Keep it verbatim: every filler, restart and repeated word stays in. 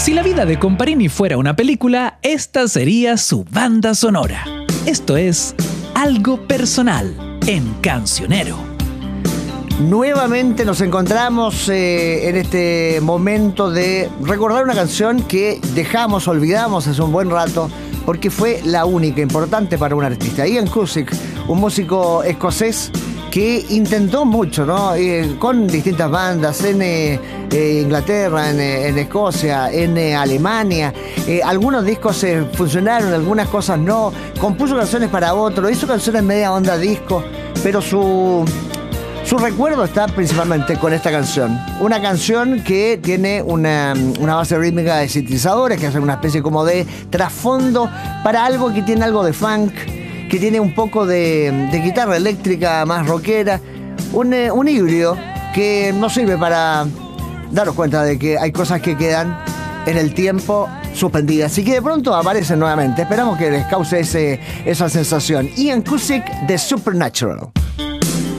Si la vida de Comparini fuera una película, esta sería su banda sonora. Esto es Algo Personal en Cancionero. Nuevamente nos encontramos eh, en este momento de recordar una canción que dejamos, olvidamos hace un buen rato, porque fue la única importante para un artista. Ian Cusick, un músico escocés que intentó mucho, ¿no? Eh, con distintas bandas en eh, eh, Inglaterra, en, eh, en Escocia, en eh, Alemania. Eh, algunos discos eh, funcionaron, algunas cosas no. Compuso canciones para otro, hizo canciones media onda disco, pero su... Su recuerdo está principalmente con esta canción. Una canción que tiene una, una base rítmica de sintetizadores, que hace una especie como de trasfondo para algo que tiene algo de funk, que tiene un poco de, de guitarra eléctrica más rockera. Un, un híbrido que nos sirve para daros cuenta de que hay cosas que quedan en el tiempo suspendidas y que de pronto aparecen nuevamente. Esperamos que les cause ese, esa sensación. Ian Cusick de Supernatural.